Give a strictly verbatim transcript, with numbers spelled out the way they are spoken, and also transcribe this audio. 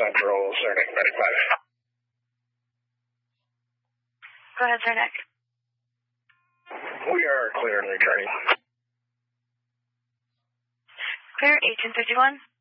Central, Cernic, Medic five. Go ahead, Cernic. We are clear and returning. Clear, eighteen fifty-one.